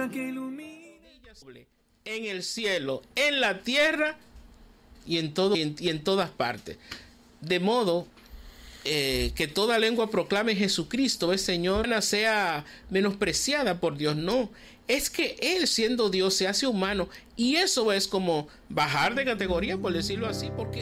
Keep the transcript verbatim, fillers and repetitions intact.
que ilumine. En el cielo, en la tierra y en todo y en, y en todas partes. De modo eh, que toda lengua proclame Jesucristo es Señor, no sea menospreciada por Dios, no. Es que Él, siendo Dios, se hace humano, y eso es como bajar de categoría, por decirlo así, porque